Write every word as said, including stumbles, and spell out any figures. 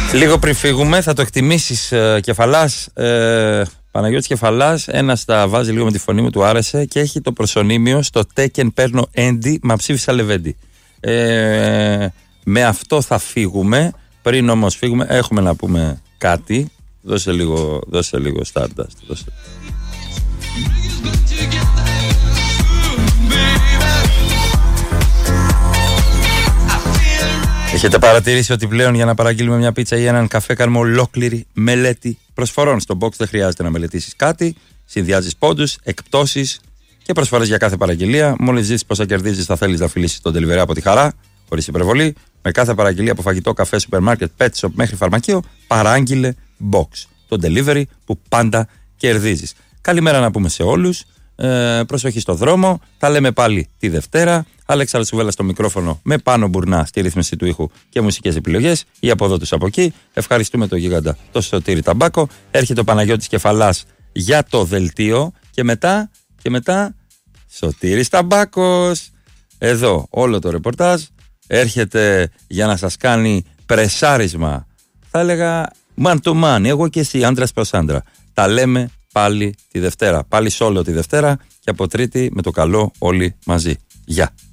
Λίγο πριν φύγουμε, θα το εκτιμήσεις, ε, Κεφαλάς, ε, Παναγιώτης Κεφαλάς. Ένας τα βάζει λίγο με τη φωνή μου, του άρεσε και έχει το προσωνύμιο στο Τέκεν παίρνω έντι, μα ψήφισα Λεβέντι. Ε, με αυτό θα φύγουμε. Πριν όμως φύγουμε, έχουμε να πούμε κάτι. Δώσε λίγο, δώσε λίγο Stardust. Δώσε. Έχετε παρατηρήσει ότι πλέον για να παραγγείλουμε μια πίτσα ή έναν καφέ κάνουμε ολόκληρη μελέτη προσφορών. Στο box δεν χρειάζεται να μελετήσεις κάτι. Συνδυάζεις πόντους, εκπτώσεις και προσφορές για κάθε παραγγελία. Μόλις ζήσεις πόσα κερδίζεις, θα θέλεις να φιλήσεις τον delivery από τη χαρά, χωρίς υπερβολή. Με κάθε παραγγελία από φαγητό, καφέ, σούπερ μάρκετ, pet shop μέχρι φαρμακείο, παράγγειλε box. Το delivery που πάντα κερδίζεις. Καλημέρα να πούμε σε όλους. Ε, προσοχή στο δρόμο. Τα λέμε πάλι τη Δευτέρα. Αλέξανδρος Σουβέλλας στο μικρόφωνο με Πάνο Μπουρνά στη ρύθμιση του ήχου και μουσικές επιλογές. Ή από εδώ τους από εκεί. Ευχαριστούμε τον γίγαντα το Σωτήρη Ταμπάκο. Έρχεται ο Παναγιώτης Κεφαλάς για το δελτίο. Και μετά, και μετά Σωτήρης Ταμπάκος. Εδώ όλο το ρεπορτάζ έρχεται για να σας κάνει πρεσάρισμα. Θα έλεγα man to man. Εγώ και εσύ, άντρας προς άντρα. Τα λέμε πάλι τη Δευτέρα. Πάλι σόλο τη Δευτέρα και από Τρίτη με το καλό όλοι μαζί. Γεια.